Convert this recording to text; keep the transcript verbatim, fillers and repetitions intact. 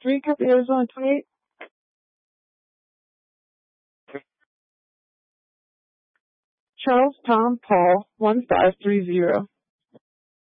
three, copy Arizona twenty-eight. Charles Tom Paul one five three zero.